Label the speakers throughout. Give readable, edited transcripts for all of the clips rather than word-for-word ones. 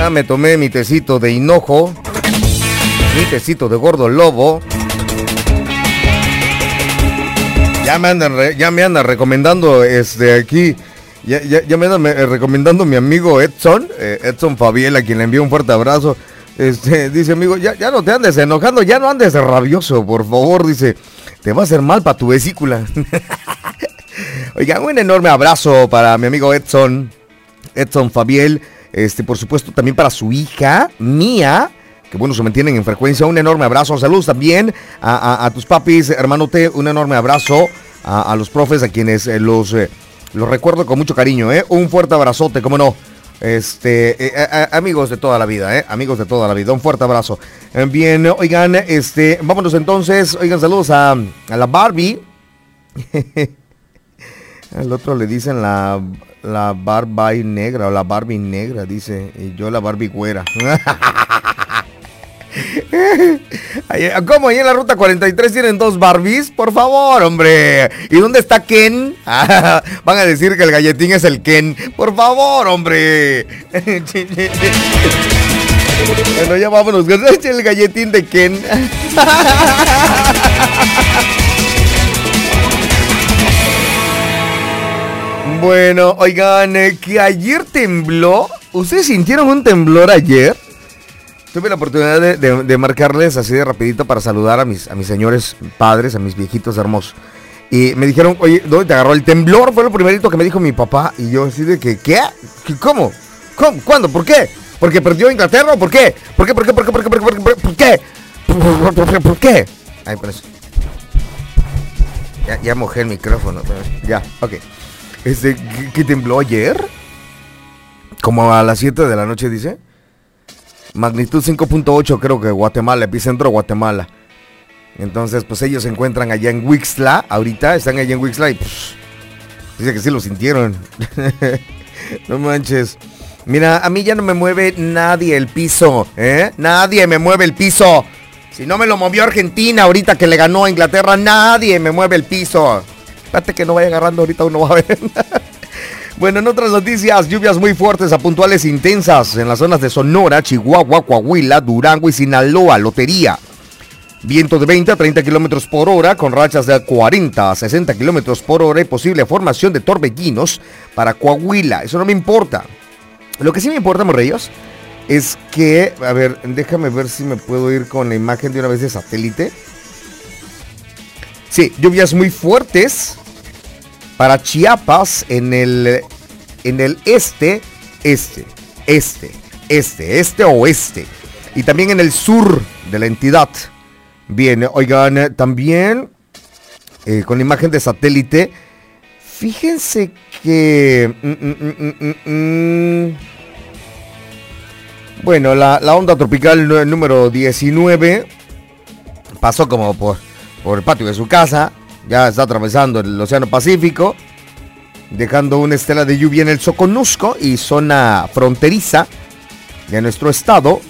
Speaker 1: Ya me tomé mi tecito de hinojo, mi tecito de gordo lobo. Ya me andan recomendando aquí. Ya me andan recomendando mi amigo Edson Fabiel, a quien le envío un fuerte abrazo. Dice, amigo, ya no te andes enojando, ya no andes rabioso, por favor. Dice, te va a hacer mal para tu vesícula. Oiga, un enorme abrazo para mi amigo Edson Fabiel. Por supuesto, también para su hija, Mía, que bueno, se mantienen en frecuencia. Un enorme abrazo. Saludos también a tus papis, hermanote. Un enorme abrazo a los profes, a quienes los recuerdo con mucho cariño, Un fuerte abrazote, cómo no. Amigos de toda la vida, amigos de toda la vida. Un fuerte abrazo. Bien, oigan, vámonos entonces. Oigan, saludos a la Barbie. Al otro le dicen la Barbie negra o la Barbie negra, dice. Y yo la Barbie güera. ¿Cómo? ¿Ahí en la ruta 43 tienen dos Barbies? Por favor, hombre. ¿Y dónde está Ken? Van a decir que el galletín es el Ken. Por favor, hombre. Bueno, ya vámonos. El galletín de Ken. Bueno, oigan, que ayer tembló. ¿Ustedes sintieron un temblor ayer? Tuve la oportunidad de marcarles así de rapidito para saludar a mis señores padres, a mis viejitos hermosos. Y me dijeron, oye, ¿dónde te agarró el temblor? Fue lo primerito que me dijo mi papá. Y yo así de que, ¿qué? ¿Cómo? ¿Cuándo? ¿Por qué? ¿Porque perdió Inglaterra o por qué? ¿Por qué? ¿Por qué? Ay, por eso. Ya mojé el micrófono. Ya, ok. ¿Qué tembló ayer? Como a las 7 de la noche, dice. Magnitud 5.8, creo que Guatemala, epicentro Guatemala. Entonces, pues ellos se encuentran allá en Huixtla. Ahorita están allá en Huixtla y pues, dice que sí lo sintieron. No manches. Mira, a mí ya no me mueve nadie el piso, Nadie me mueve el piso. Si no me lo movió Argentina ahorita que le ganó a Inglaterra, nadie me mueve el piso. Espérate que no vaya agarrando ahorita, uno va a ver. Bueno, en otras noticias, lluvias muy fuertes a puntuales intensas en las zonas de Sonora, Chihuahua, Coahuila, Durango y Sinaloa, Lotería. Viento de 20 a 30 kilómetros por hora, con rachas de 40 a 60 kilómetros por hora y posible formación de torbellinos para Coahuila. Eso no me importa. Lo que sí me importa, morrillos, es que, a ver, déjame ver si me puedo ir con la imagen de una vez de satélite. Sí, lluvias muy fuertes para Chiapas en el este, oeste. Y también en el sur de la entidad. Bien, oigan, también con la imagen de satélite, fíjense que... Bueno, la onda tropical número 19 pasó como por el patio de su casa. Ya está atravesando el Océano Pacífico, dejando una estela de lluvia en el Soconusco y zona fronteriza de nuestro estado.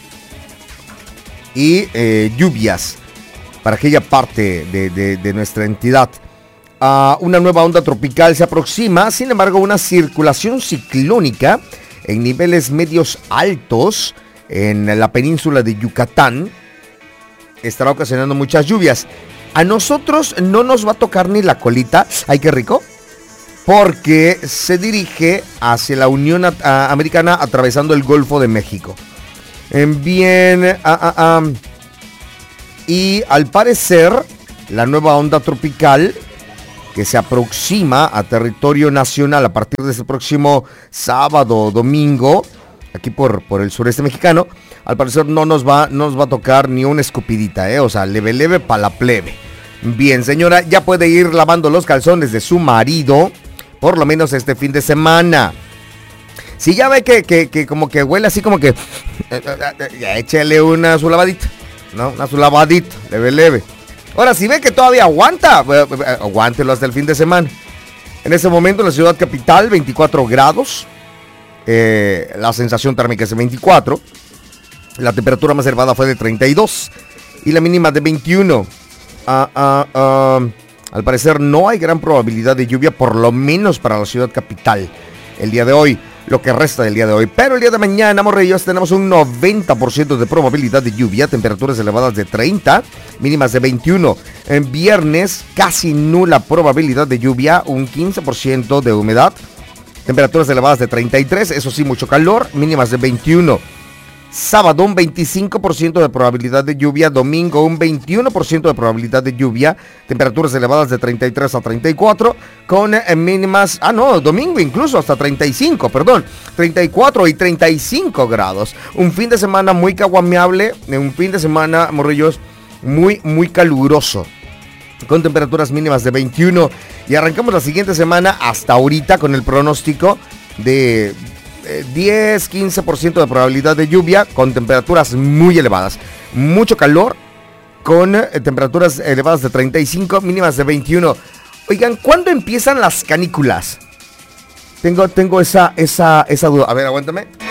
Speaker 1: Y lluvias para aquella parte de nuestra entidad. Una nueva onda tropical se aproxima, sin embargo, una circulación ciclónica en niveles medios altos en la península de Yucatán estará ocasionando muchas lluvias. A nosotros no nos va a tocar ni la colita. ¡Ay, qué rico! Porque se dirige hacia la Unión Americana atravesando el Golfo de México. Bien. Y al parecer, la nueva onda tropical que se aproxima a territorio nacional a partir de este próximo sábado o domingo, aquí por el sureste mexicano, al parecer no nos va a tocar ni una escupidita, o sea, leve para la plebe. Bien, señora, ya puede ir lavando los calzones de su marido, por lo menos este fin de semana. Si ya ve que como que huele así como que, ya échale su lavadita, ¿no? Su lavadita, leve. Ahora, si ve que todavía aguanta, aguántelo hasta el fin de semana. En este momento en la ciudad capital, 24 grados. La sensación térmica es de 24. La temperatura más elevada fue de 32. Y la mínima de 21. Al parecer no hay gran probabilidad de lluvia, por lo menos para la ciudad capital el día de hoy. lo que resta del día de hoy. Pero el día de mañana, morrillos, tenemos un 90% de probabilidad de lluvia, temperaturas elevadas de 30, mínimas de 21. En viernes, casi nula probabilidad de lluvia, un 15% de humedad, temperaturas elevadas de 33, eso sí, mucho calor, mínimas de 21. Sábado, un 25% de probabilidad de lluvia. Domingo, un 21% de probabilidad de lluvia. Temperaturas elevadas de 33 a 34. Con mínimas... domingo incluso hasta 35, perdón. 34 y 35 grados. Un fin de semana muy caguameable. Un fin de semana, morrillos, muy, muy caluroso. Con temperaturas mínimas de 21. Y arrancamos la siguiente semana hasta ahorita con el pronóstico de... 10-15% de probabilidad de lluvia con temperaturas muy elevadas. Mucho calor con temperaturas elevadas de 35, mínimas de 21. Oigan, ¿cuándo empiezan las canículas? Tengo esa duda. A ver, aguántame.